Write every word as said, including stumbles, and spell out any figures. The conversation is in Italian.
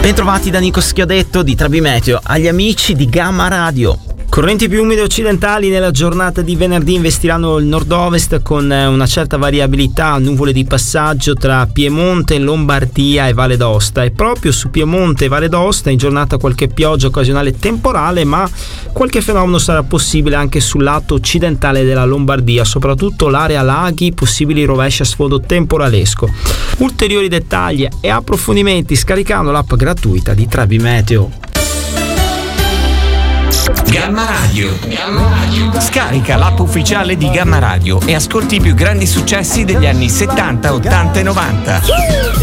Bentrovati da Nico Schiodetto di Trabi Meteo, agli amici di Gamma Radio. Correnti più umide occidentali nella giornata di venerdì investiranno il nord-ovest con una certa variabilità, nuvole di passaggio tra Piemonte, Lombardia e Valle d'Aosta, e proprio su Piemonte e Valle d'Aosta in giornata qualche pioggia occasionale temporale, ma qualche fenomeno sarà possibile anche sul lato occidentale della Lombardia, soprattutto l'area laghi, possibili rovesci a sfondo temporalesco. Ulteriori dettagli e approfondimenti scaricando l'app gratuita di Trabi Meteo. Gamma Radio. Gamma Radio. Scarica l'app ufficiale di Gamma Radio e ascolti i più grandi successi degli anni settanta, ottanta e novanta.